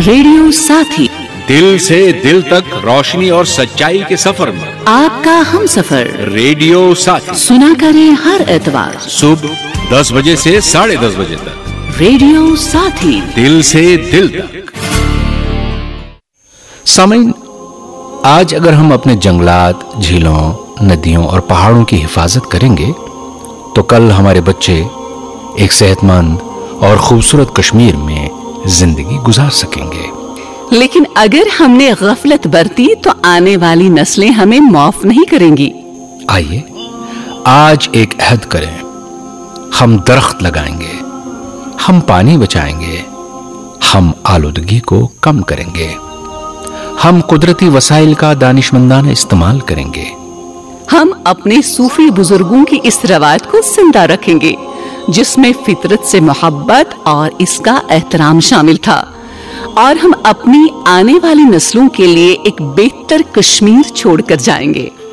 Radio साथी, दिल से दिल तक रोशनी और सच्चाई के सफर में आपका हम सफर। रेडियो साथी सुना करें हर एतवार सुबह 10 बजे से 10:30 बजे तक। रेडियो साथी, दिल से दिल तक। सामीन, आज अगर हम अपने जंगलात, झीलों, नदियों और पहाड़ों की हिफाजत करेंगे तो कल हमारे बच्चे एक सेहतमंद और खूबसूरत कश्मीर में जिंदगी गुजार सकेंगे। लेकिन अगर हमने गफलत बरती तो आने वाली नस्लें हमें माफ नहीं करेंगी। आइए आज एक अहद करें, हम दरख्त लगाएंगे, हम पानी बचाएंगे, हम आलूदगी को कम करेंगे, हम कुदरती वसाइल का दानिशमंदाना इस्तेमाल करेंगे, हम अपने सूफी बुजुर्गों की इस रवायत को जिंदा रखेंगे जिसमें फितरत से मोहब्बत और इसका एहतराम शामिल था, और हम अपनी आने वाली नस्लों के लिए एक बेहतर कश्मीर छोड़कर जाएंगे।